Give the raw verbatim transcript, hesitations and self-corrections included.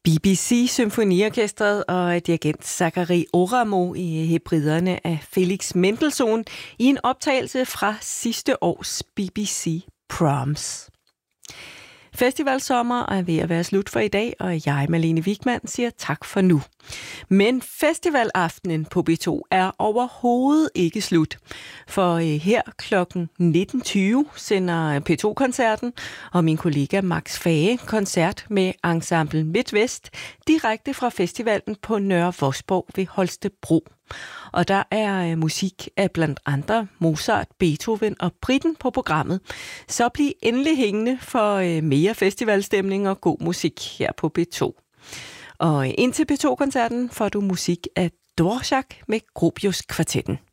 B B C Symfoniorkestret og dirigent Zachary Oramo i Hebriderne af Felix Mendelssohn i en optagelse fra sidste års B B C Proms. Festivalsommer er ved at være slut for i dag, og jeg, Malene Wigman, siger tak for nu. Men festivalaftenen på B to er overhovedet ikke slut. For her klokken nitten tyve sender P to-koncerten og min kollega Max Fage koncert med Ensemble MidtVest direkte fra festivalen på Nørre Vosborg ved Holstebro. Og der er musik af blandt andre Mozart, Beethoven og Britten på programmet. Så bliv endelig hængende for mere festivalstemning og god musik her på B to. Og indtil P to-koncerten får du musik af Dvorak med Gropius Kvartetten.